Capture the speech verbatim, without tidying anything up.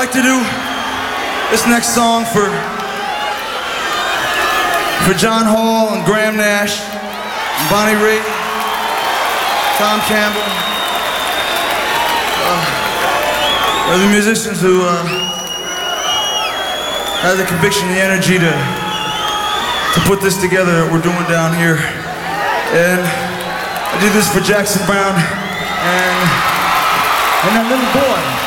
like to do this next song for for John Hall and Graham Nash, and Bonnie Raitt, Tom Campbell. Uh, are the musicians who uh, have the conviction, the energy to to put this together that we're doing down here. And I did this for Jackson Browne and and that little boy.